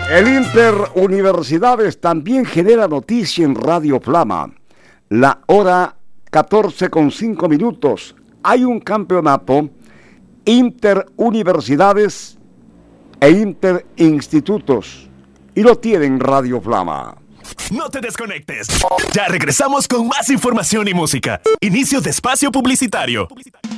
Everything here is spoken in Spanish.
El Interuniversidades también genera noticia en Radio Flama. La hora 14:05. Hay un campeonato interuniversidades e interinstitutos y lo tienen Radio Flama. No te desconectes. Ya regresamos con más información y música. Inicio de espacio publicitario.